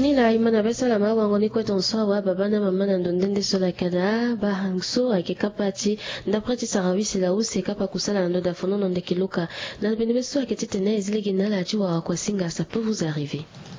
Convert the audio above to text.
la imana besala mawango ni kweton sawa babana mamana ndondende sola kada ba hangso ake kapati ndaprati sarawisi la use kapa kusala ndo da fono ndeke luka na benebeso ake tete na ezile ginala achiwa kwa singa ça peut vous arriver.